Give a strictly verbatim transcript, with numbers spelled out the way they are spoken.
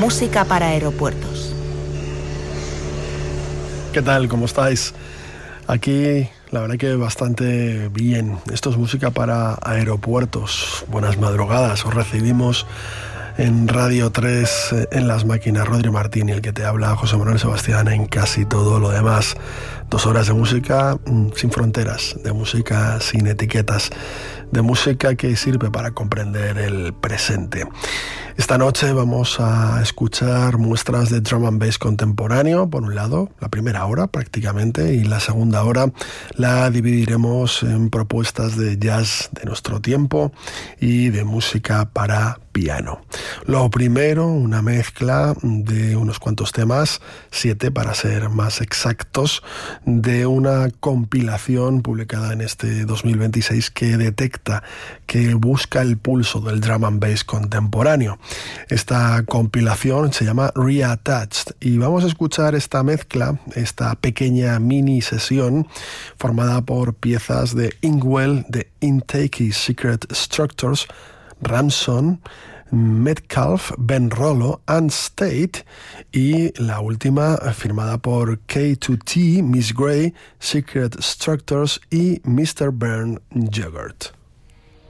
música para aeropuertos. ¿Qué tal? ¿Cómo estáis? Aquí la verdad que bastante bien. Esto es música para aeropuertos. Buenas madrugadas. Os recibimos en Radio tres, en las máquinas, Rodri Martín y el que te habla, José Manuel Sebastián, en casi todo lo demás. Dos horas de música sin fronteras, de música sin etiquetas, de música que sirve para comprender el presente. Esta noche vamos a escuchar muestras de drum and bass contemporáneo, por un lado, la primera hora prácticamente, y la segunda hora la dividiremos en propuestas de jazz de nuestro tiempo y de música para piano. Lo primero, una mezcla de unos cuantos temas, siete para ser más exactos, de una compilación publicada en este dos mil veintiséis que detecta, que busca el pulso del drum and bass contemporáneo. Esta compilación se llama Reattached y vamos a escuchar esta mezcla, esta pequeña mini sesión formada por piezas de Ingwell, de Intake y Secret Structures, Ramson, Metcalf, Ben Rollo, and State, y la última firmada por K dos T, Miss Gray, Secret Structures y mister Bern Jugert.